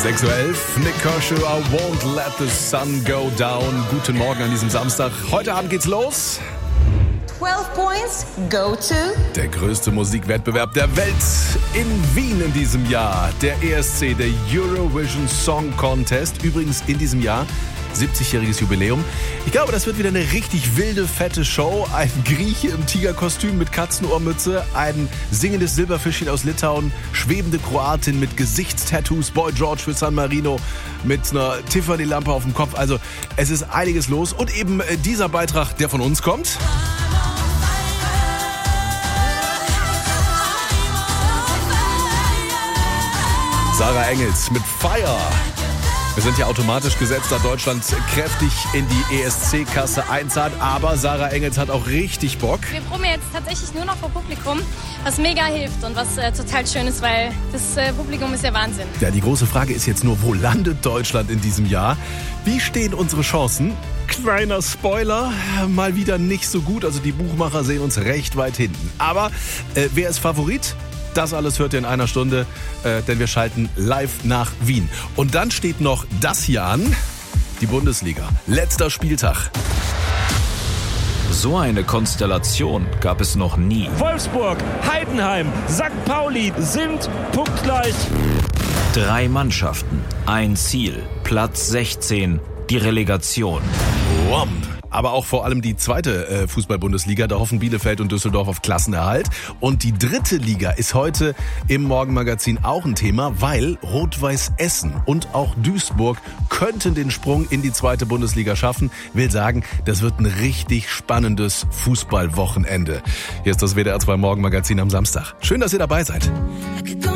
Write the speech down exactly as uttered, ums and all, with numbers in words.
sechs Uhr elf, Nick Kershaw, I won't let the sun go down. Guten Morgen an diesem Samstag. Heute Abend geht's los. zwölf points go to Der größte Musikwettbewerb der Welt in Wien in diesem Jahr. Der E S C, der Eurovision Song Contest. Übrigens in diesem Jahr siebzigjähriges Jubiläum. Ich glaube, das wird wieder eine richtig wilde, fette Show. Ein Grieche im Tigerkostüm mit Katzenohrmütze, ein singendes Silberfischchen aus Litauen, schwebende Kroatin mit Gesichtstattoos, Boy George für San Marino mit einer Tiffany-Lampe auf dem Kopf. Also es ist einiges los. Und eben dieser Beitrag, der von uns kommt. Sarah Engels mit Fire. Wir sind ja automatisch gesetzt, da Deutschland kräftig in die E S C-Kasse einzahlt. Aber Sarah Engels hat auch richtig Bock. Wir proben jetzt tatsächlich nur noch vor Publikum, was mega hilft und was äh, total schön ist, weil das äh, Publikum ist ja Wahnsinn. Ja, die große Frage ist jetzt nur, wo landet Deutschland in diesem Jahr? Wie stehen unsere Chancen? Kleiner Spoiler, mal wieder nicht so gut. Also die Buchmacher sehen uns recht weit hinten. Aber äh, wer ist Favorit? Das alles hört ihr in einer Stunde, äh, denn wir schalten live nach Wien. Und dann steht noch das hier an, die Bundesliga. Letzter Spieltag. So eine Konstellation gab es noch nie. Wolfsburg, Heidenheim, Sankt Pauli sind punktgleich. Drei Mannschaften, ein Ziel, Platz sechzehn, die Relegation. Womp. Aber auch vor allem die zweite äh, Fußball-Bundesliga, da hoffen Bielefeld und Düsseldorf auf Klassenerhalt. Und die dritte Liga ist heute im Morgenmagazin auch ein Thema, weil Rot-Weiß Essen und auch Duisburg könnten den Sprung in die zweite Bundesliga schaffen. Will sagen, das wird ein richtig spannendes Fußballwochenende. Hier ist das W D R zwei Morgenmagazin am Samstag. Schön, dass ihr dabei seid.